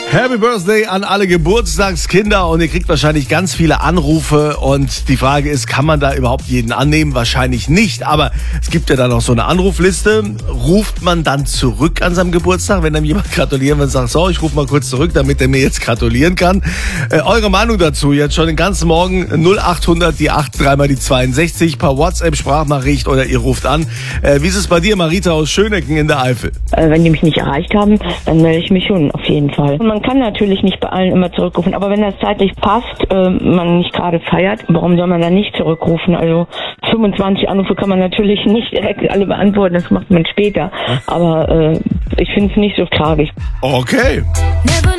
Happy Birthday an alle Geburtstagskinder und ihr kriegt wahrscheinlich ganz viele Anrufe und die Frage ist, kann man da überhaupt jeden annehmen? Wahrscheinlich nicht, aber es gibt ja dann noch so eine Anrufliste. Ruft man dann zurück an seinem Geburtstag, wenn einem jemand gratulieren will und sagt, so, ich rufe mal kurz zurück, damit er mir jetzt gratulieren kann? Eure Meinung dazu jetzt schon den ganzen Morgen 0800 die 8 3 mal die 62 per WhatsApp Sprachnachricht oder ihr ruft an. Wie ist es bei dir, Marita aus Schönecken in der Eifel? Wenn die mich nicht erreicht haben, dann melde ich mich schon auf jeden Fall. Man kann natürlich nicht bei allen immer zurückrufen, aber wenn das zeitlich passt, man nicht gerade feiert, warum soll man dann nicht zurückrufen? Also 25 Anrufe kann man natürlich nicht direkt alle beantworten, das macht man später. Aber ich finde es nicht so tragisch. Okay.